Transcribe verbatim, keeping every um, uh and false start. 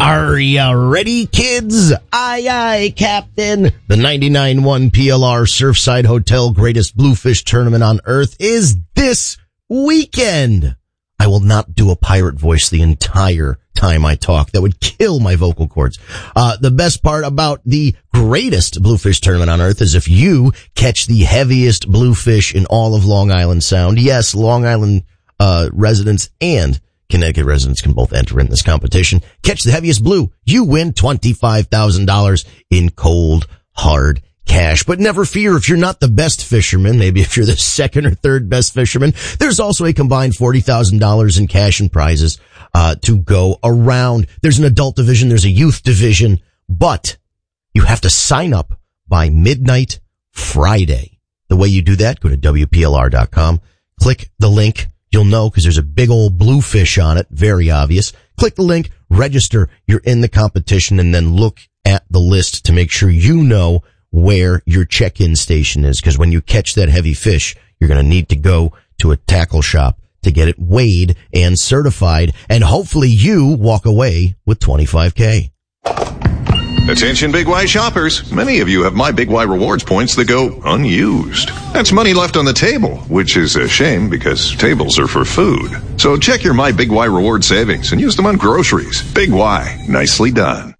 Are ya ready, kids? Aye, aye, Captain. The ninety-nine one P L R Surfside Hotel Greatest Bluefish Tournament on Earth is this weekend. I will not do a pirate voice the entire time I talk. That would kill my vocal cords. Uh, the best part about the greatest bluefish tournament on Earth is if you catch the heaviest bluefish in all of Long Island Sound. Yes, Long Island uh residents and Connecticut residents can both enter in this competition. Catch the heaviest blue. You win twenty-five thousand dollars in cold, hard cash. But never fear if you're not the best fisherman. Maybe if you're the second or third best fisherman. There's also a combined forty thousand dollars in cash and prizes uh to go around. There's an adult division. There's a youth division. But you have to sign up by midnight Friday. The way you do that, go to W P L R dot com. Click the link. You'll know because there's a big old bluefish on it. Very obvious. Click the link, register. You're in the competition, and then look at the list to make sure you know where your check-in station is. Because when you catch that heavy fish, you're going to need to go to a tackle shop to get it weighed and certified. And hopefully you walk away with twenty-five K. Attention Big Y shoppers. Many of you have My Big Y Rewards points that go unused. That's money left on the table, which is a shame because tables are for food. So check your My Big Y Reward savings and use them on groceries. Big Y, nicely done.